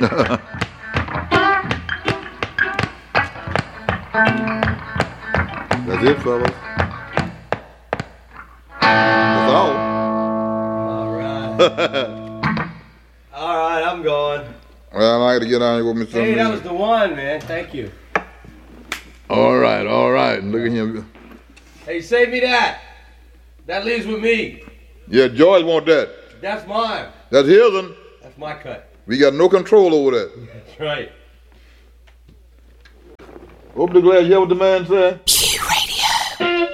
That's it, fellas. That's all. All right. All right, I'm going. Well, I got to get on here with me. Hey, that was the one, man. Thank you. All right. Look at him. Hey, save me that. That leaves with me. Yeah, George want that. That's mine. That's his one. That's my cut. We got no control over that. That's right. Open the glass, hear what the man said?